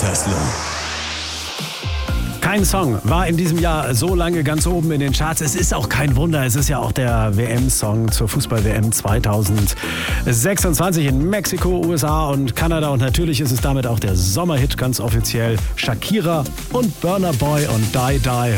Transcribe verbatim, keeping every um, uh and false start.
Hustle. Kein Song war in diesem Jahr so lange ganz oben in den Charts. Es ist auch kein Wunder, es ist ja auch der W M-Song zur Fußball-W M zwanzig sechsundzwanzig in Mexiko, U S A und Kanada. Und natürlich ist es damit auch der Sommerhit ganz offiziell. Shakira und Burna Boy und Die Die